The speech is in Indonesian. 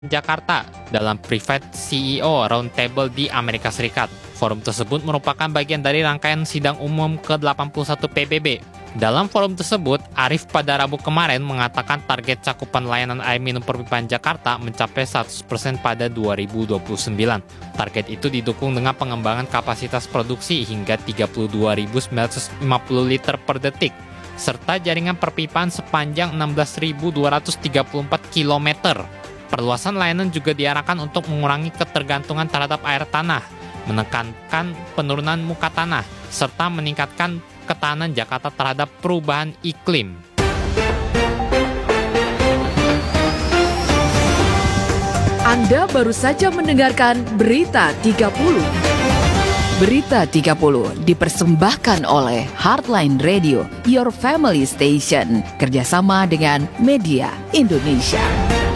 Jakarta dalam Private CEO Roundtable di Amerika Serikat. Forum tersebut merupakan bagian dari rangkaian sidang umum ke-81 PBB. Dalam forum tersebut, Arief pada Rabu kemarin mengatakan target cakupan layanan air minum perpipaan Jakarta mencapai 100% pada 2029. Target itu didukung dengan pengembangan kapasitas produksi hingga 32.950 liter per detik, serta jaringan perpipaan sepanjang 16.234 km. Perluasan layanan juga diarahkan untuk mengurangi ketergantungan terhadap air tanah, menekankan penurunan muka tanah, serta meningkatkan ketahanan Jakarta terhadap perubahan iklim. Anda baru saja mendengarkan Berita 30. Berita 30 dipersembahkan oleh Heartline Radio, Your Family Station, kerjasama dengan Media Indonesia.